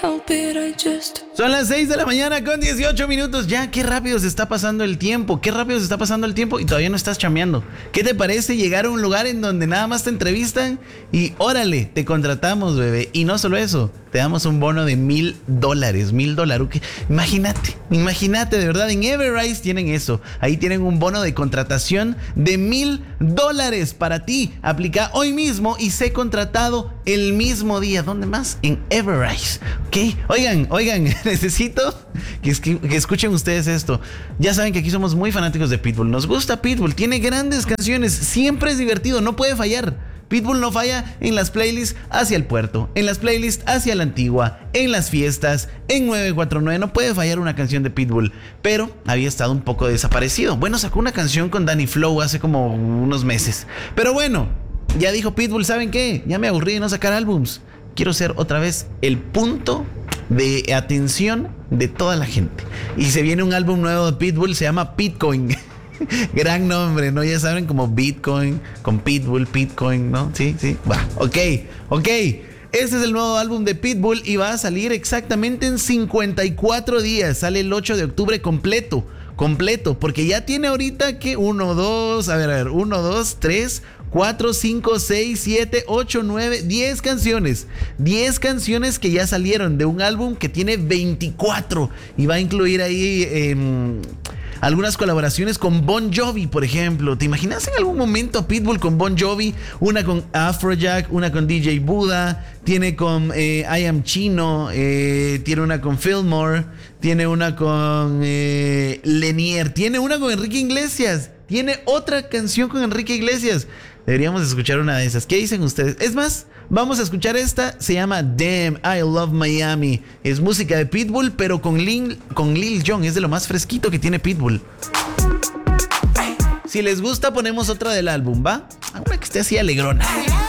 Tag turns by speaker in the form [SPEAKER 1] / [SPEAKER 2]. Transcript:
[SPEAKER 1] Son las 6 de la mañana con 18 minutos. Ya, qué rápido se está pasando el tiempo. Qué rápido se está pasando el tiempo y todavía no estás chambeando. ¿Qué te parece llegar a un lugar en donde nada más te entrevistan y órale, te contratamos, bebé? Y no solo eso, te damos un bono de $1,000. $1,000. Imagínate, de verdad, en Everrise tienen eso. Ahí tienen un bono de contratación de $1,000 para ti. Aplica hoy mismo y sé contratado el mismo día. ¿Dónde más? En Everrise. ¿Ok? Oigan, necesito que escuchen ustedes esto. Ya saben que aquí somos muy fanáticos de Pitbull. Nos gusta Pitbull. Tiene grandes canciones. Siempre es divertido. No puede fallar. Pitbull no falla en las playlists hacia el puerto, en las playlists hacia la antigua, en las fiestas, en 949. No puede fallar una canción de Pitbull. Pero había estado un poco desaparecido. Bueno, sacó una canción con Danny Flow hace como unos meses. Pero bueno, ya dijo Pitbull, ¿saben qué? Ya me aburrí de no sacar álbums. Quiero ser otra vez el punto de atención de toda la gente. Y se viene un álbum nuevo de Pitbull, se llama Pitcoin. Gran nombre, ¿no? Ya saben, como Bitcoin, con Pitbull, Pitcoin, ¿no? Sí. Va, ok. Este es el nuevo álbum de Pitbull y va a salir exactamente en 54 días. Sale el 8 de octubre completo, porque ya tiene ahorita que 1, 2, 3, 4, 5, 6, 7, 8, 9, 10 canciones. 10 canciones que ya salieron de un álbum que tiene 24 y va a incluir ahí algunas colaboraciones con Bon Jovi, por ejemplo. ¿Te imaginas en algún momento Pitbull con Bon Jovi? Una con Afrojack, una con DJ Buddha, tiene con I Am Chino, tiene una con Fillmore, tiene una con Lenier, tiene una con Enrique Iglesias, tiene otra canción con Enrique Iglesias. Deberíamos escuchar una de esas. ¿Qué dicen ustedes? Es más, vamos a escuchar esta. Se llama Damn, I Love Miami. Es música de Pitbull, pero con Lil Jon. Es de lo más fresquito que tiene Pitbull. Si les gusta, ponemos otra del álbum, ¿va? Una que esté así alegrona.